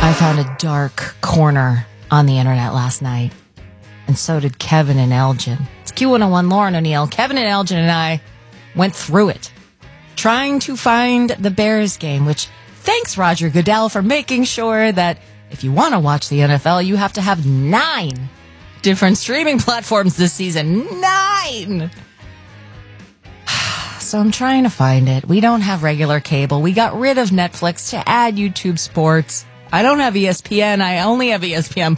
I found a dark corner on the internet last night, and so did Kevin and Elgin. It's Q101, Lauren O'Neill. Kevin and Elgin and I went through it, trying to find the Bears game, which thanks Roger Goodell for making sure that if you want to watch the NFL, you have to have 9 different streaming platforms this season. 9! So I'm trying to find it. We don't have regular cable. We got rid of Netflix to add YouTube Sports. I don't have ESPN. I only have ESPN